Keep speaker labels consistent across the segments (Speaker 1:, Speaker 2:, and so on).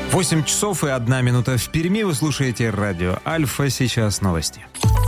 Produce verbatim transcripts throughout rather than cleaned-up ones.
Speaker 1: восемь часов и одна минута в Перми. Вы слушаете радио Альфа. Сейчас новости.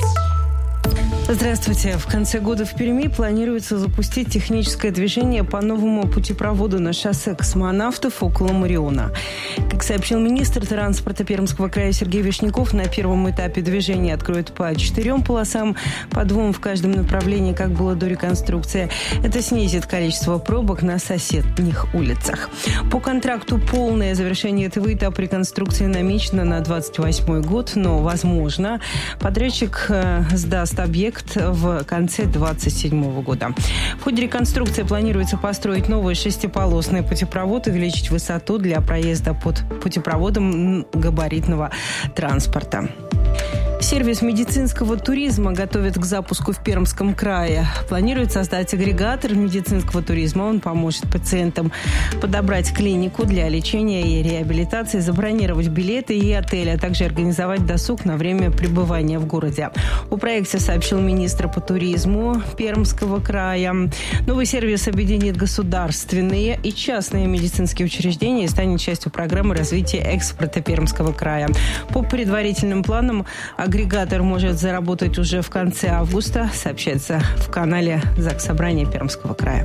Speaker 2: Здравствуйте. В конце года в Перми планируется запустить техническое движение по новому путепроводу на шоссе космонавтов около Мариона. Как сообщил министр транспорта Пермского края Сергей Вишняков, на первом этапе движения откроют по четырем полосам, по двум в каждом направлении, как было до реконструкции. Это снизит количество пробок на соседних улицах. По контракту полное завершение этого этапа реконструкции намечено на двадцать восьмой год, но, возможно, подрядчик э, сдаст объект в конце двадцать седьмого года. В ходе реконструкции планируется построить новый шестиполосный путепровод, увеличить высоту для проезда под путепроводом габаритного транспорта. Сервис медицинского туризма готовят к запуску в Пермском крае. Планируют создать агрегатор медицинского туризма. Он поможет пациентам подобрать клинику для лечения и реабилитации, забронировать билеты и отели, а также организовать досуг на время пребывания в городе. О проекте сообщил министр по туризму Пермского края. Новый сервис объединит государственные и частные медицинские учреждения и станет частью программы развития экспорта Пермского края. По предварительным планам, агрегатор может заработать уже в конце августа, сообщается в канале Заксобрания Пермского края.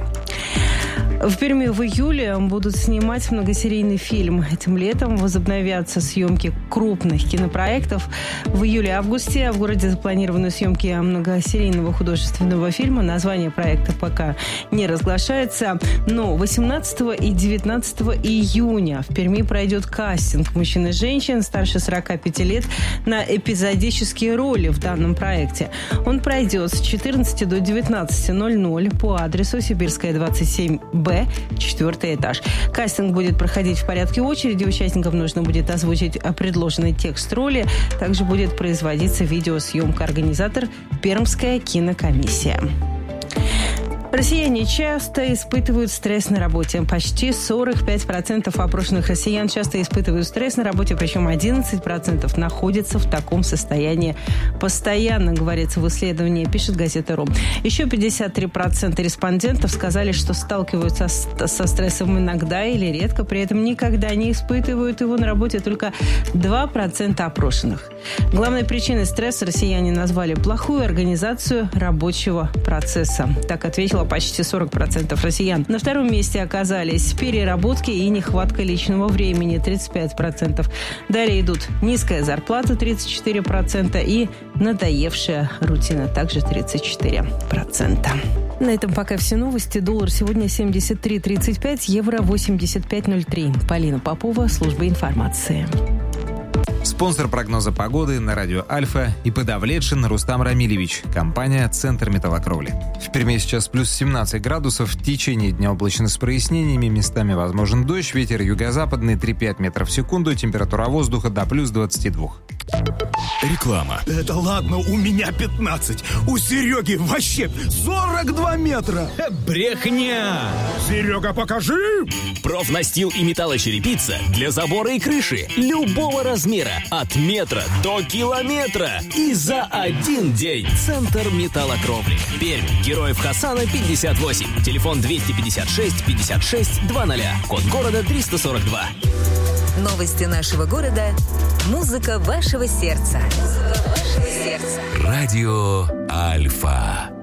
Speaker 2: В Перми в июле будут снимать многосерийный фильм. Этим летом возобновятся съемки крупных кинопроектов. В июле-августе в городе запланированы съемки многосерийного художественного фильма. Название проекта пока не разглашается. Но восемнадцатого и девятнадцатого июня в Перми пройдет кастинг мужчин и женщин старше сорока пяти лет на эпизодические роли в данном проекте. Он пройдет с четырнадцати до девятнадцати ноль-ноль по адресу Сибирская, двадцать семь Б, четвертый этаж. Кастинг будет проходить в порядке очереди. Участникам нужно будет озвучить предложенный текст роли. Также будет производиться видеосъемка. Организатор – Пермская кинокомиссия. Россияне часто испытывают стресс на работе. Почти сорок пять процентов опрошенных россиян часто испытывают стресс на работе, причем одиннадцать процентов находятся в таком состоянии постоянно, говорится в исследовании, пишет газета «Ру». Еще пятьдесят три процента респондентов сказали, что сталкиваются со стрессом иногда или редко, при этом никогда не испытывают его на работе только два процента опрошенных. Главной причиной стресса россияне назвали плохую организацию рабочего процесса. Так ответила почти сорок процентов россиян. На втором месте оказались переработки и нехватка личного времени, тридцать пять процентов. Далее идут низкая зарплата, тридцать четыре процента, и надоевшая рутина, также тридцать четыре процента. На этом пока все новости. Доллар сегодня семьдесят три тридцать пять, евро восемьдесят пять ноль три. Полина Попова, служба информации.
Speaker 1: Спонсор прогноза погоды на радио Альфа и Давлетшин Рустам Рамилевич. Компания «Центр металлокровли». В Перми сейчас плюс семнадцать градусов. В течение дня облачно с прояснениями. Местами возможен дождь. Ветер юго-западный три-пять метров в секунду. Температура воздуха до плюс двадцати двух.
Speaker 3: Реклама.
Speaker 4: Это ладно, у меня пятнадцать. У Сереги вообще сорок два метра.
Speaker 3: Брехня!
Speaker 4: Серега, покажи!
Speaker 3: Профнастил и металлочерепица для забора и крыши любого размера. От метра до километра. И за один день. Центр металлокровли. Пермь. Героев Хасана, пятьдесят восемь. Телефон двести пятьдесят шесть пятьдесят шесть двадцать. Код города триста сорок два.
Speaker 5: Новости нашего города. Музыка вашего сердца. Музыка вашего сердца.
Speaker 3: Радио Альфа.